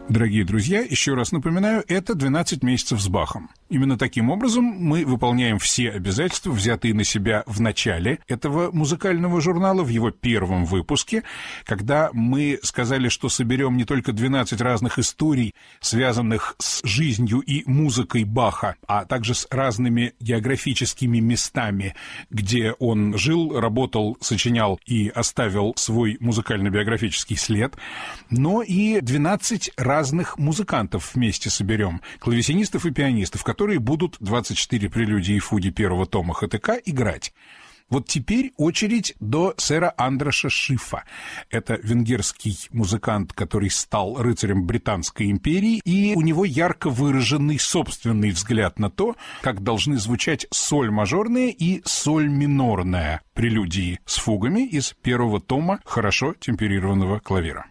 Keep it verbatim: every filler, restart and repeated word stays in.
Дорогие друзья, еще раз напоминаю, это двенадцать месяцев с Бахом. Именно таким образом мы выполняем все обязательства, взятые на себя в начале этого музыкального журнала, в его первом выпуске, когда мы сказали, что соберем не только двенадцать разных историй, связанных с жизнью и музыкой Баха, а также с разными географическими местами, где он жил, работал, сочинял и оставил свой музыкально-биографический след, но и двенадцать разных музыкантов вместе соберем, клавесинистов и пианистов, которые будут двадцать четыре прелюдии и фуги первого тома ХТК играть. Вот теперь очередь до сэра Андраша Шифа. Это венгерский музыкант, который стал рыцарем Британской империи, и у него ярко выраженный собственный взгляд на то, как должны звучать соль мажорная и соль минорная прелюдии с фугами из первого тома хорошо темперированного клавира.